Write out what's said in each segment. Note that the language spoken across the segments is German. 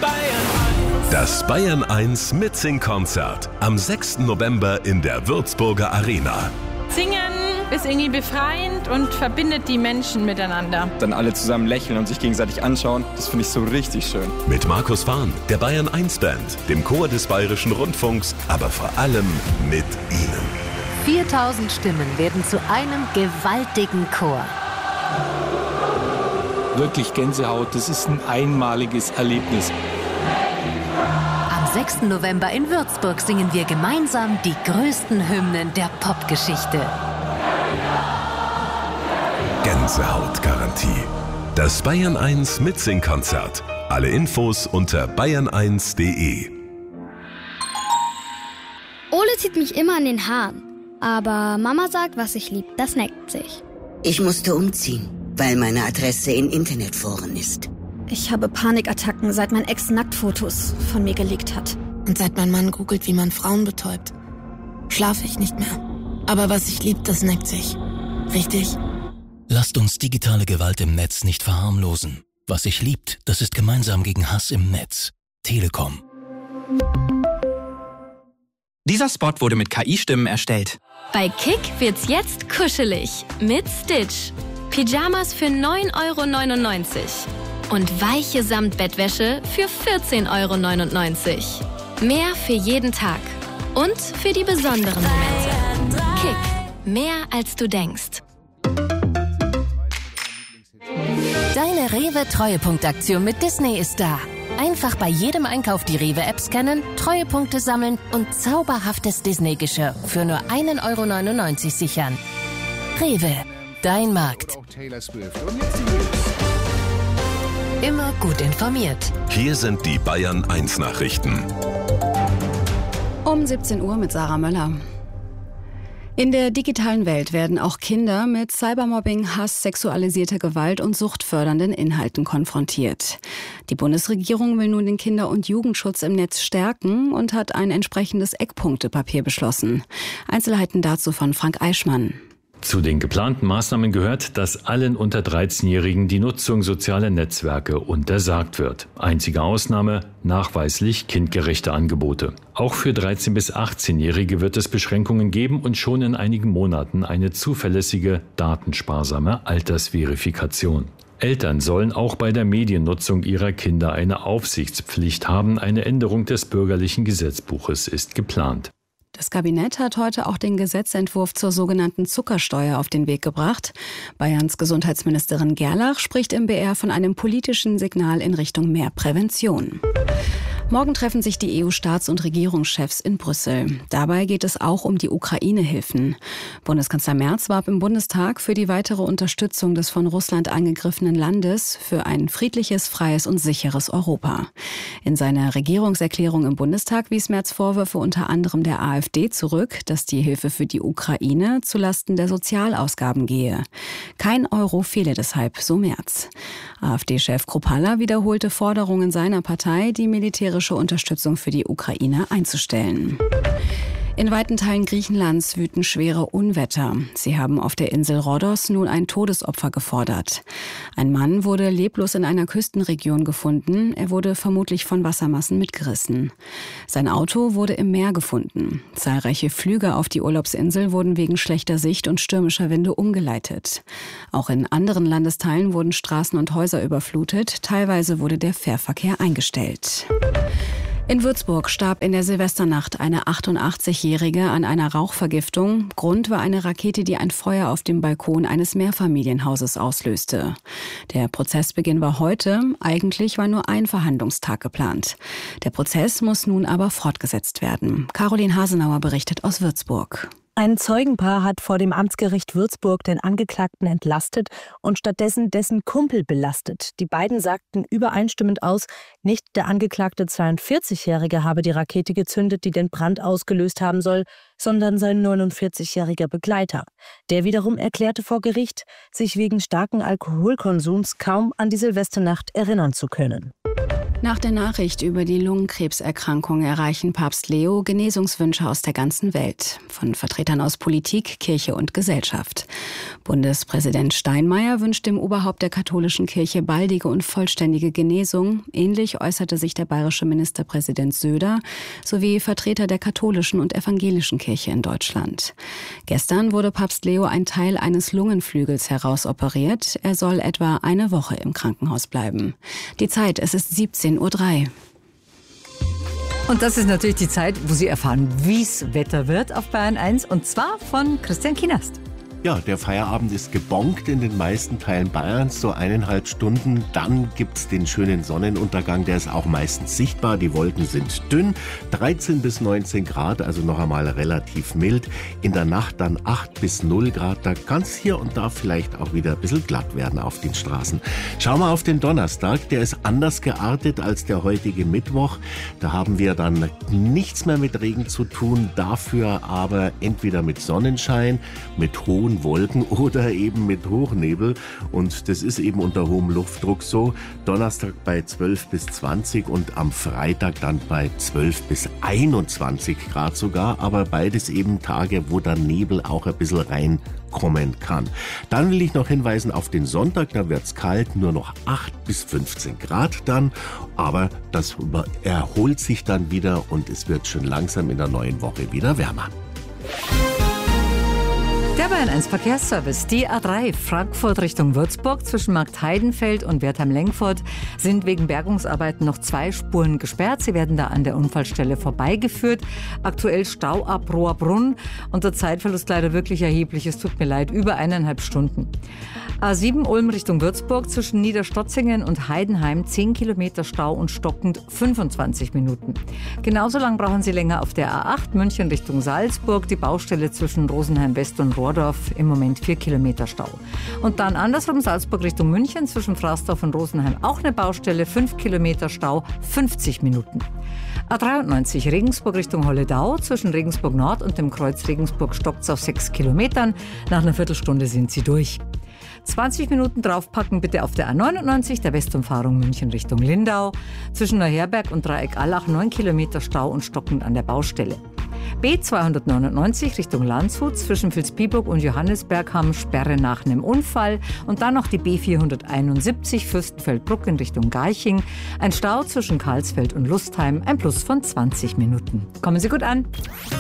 Das Bayern 1 Mitsing-Konzert am 6. November in der Würzburger Arena. Singen ist irgendwie befreiend und verbindet die Menschen miteinander. Dann alle zusammen lächeln und sich gegenseitig anschauen, das finde ich so richtig schön. Mit Markus Fahn, der Bayern 1 Band, dem Chor des Bayerischen Rundfunks, aber vor allem mit Ihnen. 4000 Stimmen werden zu einem gewaltigen Chor. Wirklich Gänsehaut, das ist ein einmaliges Erlebnis. Am 6. November in Würzburg singen wir gemeinsam die größten Hymnen der Popgeschichte. Gänsehautgarantie. Das Bayern 1 Mitsing-Konzert. Alle Infos unter bayern1.de. Ole zieht mich immer an den Haaren. Aber Mama sagt, was ich lieb, das neckt sich. Ich musste umziehen, weil meine Adresse in Internetforen ist. Ich habe Panikattacken, seit mein Ex Nacktfotos von mir geleakt hat. Und seit mein Mann googelt, wie man Frauen betäubt, schlafe ich nicht mehr. Aber was ich lieb, das neckt sich. Richtig? Lasst uns digitale Gewalt im Netz nicht verharmlosen. Was sich liebt, das ist gemeinsam gegen Hass im Netz. Telekom. Dieser Spot wurde mit KI-Stimmen erstellt. Bei Kick wird's jetzt kuschelig mit Stitch. Pyjamas für 9,99 € und weiche Samtbettwäsche für 14,99 €. Mehr für jeden Tag und für die besonderen Momente. Kick, mehr als du denkst. Deine Rewe-Treuepunktaktion mit Disney ist da. Einfach bei jedem Einkauf die Rewe-App scannen, Treuepunkte sammeln und zauberhaftes Disney-Geschirr für nur 1,99 € sichern. Rewe, dein Markt. Immer gut informiert. Hier sind die Bayern 1 Nachrichten. Um 17 Uhr mit Sarah Möller. In der digitalen Welt werden auch Kinder mit Cybermobbing, Hass, sexualisierter Gewalt und suchtfördernden Inhalten konfrontiert. Die Bundesregierung will nun den Kinder- und Jugendschutz im Netz stärken und hat ein entsprechendes Eckpunktepapier beschlossen. Einzelheiten dazu von Frank Eichmann. Zu den geplanten Maßnahmen gehört, dass allen unter 13-Jährigen die Nutzung sozialer Netzwerke untersagt wird. Einzige Ausnahme, nachweislich kindgerechte Angebote. Auch für 13- bis 18-Jährige wird es Beschränkungen geben und schon in einigen Monaten eine zuverlässige, datensparsame Altersverifikation. Eltern sollen auch bei der Mediennutzung ihrer Kinder eine Aufsichtspflicht haben. Eine Änderung des bürgerlichen Gesetzbuches ist geplant. Das Kabinett hat heute auch den Gesetzentwurf zur sogenannten Zuckersteuer auf den Weg gebracht. Bayerns Gesundheitsministerin Gerlach spricht im BR von einem politischen Signal in Richtung mehr Prävention. Morgen treffen sich die EU-Staats- und Regierungschefs in Brüssel. Dabei geht es auch um die Ukraine-Hilfen. Bundeskanzler Merz warb im Bundestag für die weitere Unterstützung des von Russland angegriffenen Landes für ein friedliches, freies und sicheres Europa. In seiner Regierungserklärung im Bundestag wies Merz Vorwürfe unter anderem der AfD zurück, dass die Hilfe für die Ukraine zulasten der Sozialausgaben gehe. Kein Euro fehle deshalb, so Merz. AfD-Chef Kruppalla wiederholte Forderungen seiner Partei, die militärische Unterstützung für die Ukraine einzustellen. In weiten Teilen Griechenlands wüten schwere Unwetter. Sie haben auf der Insel Rhodos nun ein Todesopfer gefordert. Ein Mann wurde leblos in einer Küstenregion gefunden. Er wurde vermutlich von Wassermassen mitgerissen. Sein Auto wurde im Meer gefunden. Zahlreiche Flüge auf die Urlaubsinsel wurden wegen schlechter Sicht und stürmischer Winde umgeleitet. Auch in anderen Landesteilen wurden Straßen und Häuser überflutet. Teilweise wurde der Fährverkehr eingestellt. In Würzburg starb in der Silvesternacht eine 88-Jährige an einer Rauchvergiftung. Grund war eine Rakete, die ein Feuer auf dem Balkon eines Mehrfamilienhauses auslöste. Der Prozessbeginn war heute. Eigentlich war nur ein Verhandlungstag geplant. Der Prozess muss nun aber fortgesetzt werden. Caroline Hasenauer berichtet aus Würzburg. Ein Zeugenpaar hat vor dem Amtsgericht Würzburg den Angeklagten entlastet und stattdessen dessen Kumpel belastet. Die beiden sagten übereinstimmend aus, nicht der angeklagte 42-Jährige habe die Rakete gezündet, die den Brand ausgelöst haben soll, sondern sein 49-jähriger Begleiter. Der wiederum erklärte vor Gericht, sich wegen starken Alkoholkonsums kaum an die Silvesternacht erinnern zu können. Nach der Nachricht über die Lungenkrebserkrankung erreichen Papst Leo Genesungswünsche aus der ganzen Welt. Von Vertretern aus Politik, Kirche und Gesellschaft. Bundespräsident Steinmeier wünscht dem Oberhaupt der katholischen Kirche baldige und vollständige Genesung. Ähnlich äußerte sich der bayerische Ministerpräsident Söder sowie Vertreter der katholischen und evangelischen Kirche in Deutschland. Gestern wurde Papst Leo ein Teil eines Lungenflügels herausoperiert. Er soll etwa eine Woche im Krankenhaus bleiben. Die Zeit, es ist 17:03 Uhr. Und das ist natürlich die Zeit, wo Sie erfahren, wie's Wetter wird auf Bayern 1. Und zwar von Christian Kienast. Ja, der Feierabend ist gebongt in den meisten Teilen Bayerns, so 1,5 Stunden. Dann gibt's den schönen Sonnenuntergang, der ist auch meistens sichtbar. Die Wolken sind dünn, 13 bis 19 Grad, also noch einmal relativ mild. In der Nacht dann 8 bis 0 Grad, da kann's hier und da vielleicht auch wieder ein bisschen glatt werden auf den Straßen. Schauen wir auf den Donnerstag, der ist anders geartet als der heutige Mittwoch. Da haben wir dann nichts mehr mit Regen zu tun, dafür aber entweder mit Sonnenschein, mit hohen Wolken oder eben mit Hochnebel. Und das ist eben unter hohem Luftdruck so. Donnerstag bei 12 bis 20 und am Freitag dann bei 12 bis 21 Grad sogar. Aber beides eben Tage, wo der Nebel auch ein bisschen reinkommen kann. Dann will ich noch hinweisen auf den Sonntag. Da wird's kalt, nur noch 8 bis 15 Grad dann. Aber das erholt sich dann wieder und es wird schon langsam in der neuen Woche wieder wärmer. Der Bayern 1 Verkehrsservice. Die A3 Frankfurt Richtung Würzburg zwischen Marktheidenfeld und Wertheim-Lengfurt sind wegen Bergungsarbeiten noch 2 Spuren gesperrt. Sie werden da an der Unfallstelle vorbeigeführt. Aktuell Stau ab Rohrbrunn und der Zeitverlust leider wirklich erheblich. Es tut mir leid, über 1,5 Stunden. A7 Ulm Richtung Würzburg zwischen Niederstotzingen und Heidenheim 10 Kilometer Stau und stockend 25 Minuten. Genauso lang brauchen Sie länger auf der A8 München Richtung Salzburg. Die Baustelle zwischen Rosenheim West und Rohrdorf im Moment 4 Kilometer Stau. Und dann andersrum Salzburg Richtung München zwischen Fraßdorf und Rosenheim auch eine Baustelle, 5 Kilometer Stau, 50 Minuten. A93 Regensburg Richtung Holledau zwischen Regensburg Nord und dem Kreuz Regensburg stockt's auf 6 Kilometern. Nach einer Viertelstunde sind Sie durch. 20 Minuten draufpacken bitte auf der A99, der Westumfahrung München Richtung Lindau. Zwischen Neuherberg und Dreieck Allach 9 Kilometer Stau und stockend an der Baustelle. B299 Richtung Landshut zwischen Vilsbiburg und Johannesberg haben Sperre nach einem Unfall. Und dann noch die B471 Fürstenfeldbruck in Richtung Garching. Ein Stau zwischen Karlsfeld und Lustheim, ein Plus von 20 Minuten. Kommen Sie gut an.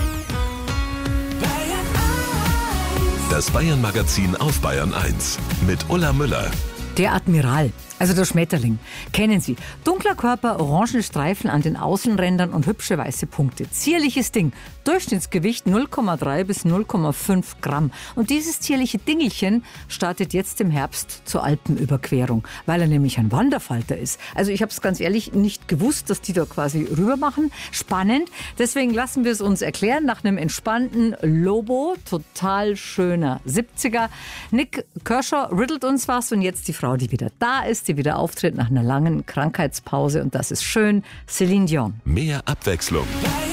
Das Bayern-Magazin auf Bayern 1 mit Ulla Müller. Der Admiral, also der Schmetterling, kennen Sie. Dunkler Körper, orangene Streifen an den Außenrändern und hübsche weiße Punkte. Zierliches Ding. Durchschnittsgewicht 0,3 bis 0,5 Gramm. Und dieses zierliche Dingelchen startet jetzt im Herbst zur Alpenüberquerung, weil er nämlich ein Wanderfalter ist. Also ich habe es ganz ehrlich nicht gewusst, dass die da quasi rüber machen. Spannend. Deswegen lassen wir es uns erklären nach einem entspannten Lobo. Total schöner 70er. Nick Kershaw riddelt uns was und jetzt die Frau, die wieder da ist, die wieder auftritt nach einer langen Krankheitspause und das ist schön, Céline Dion. Mehr Abwechslung.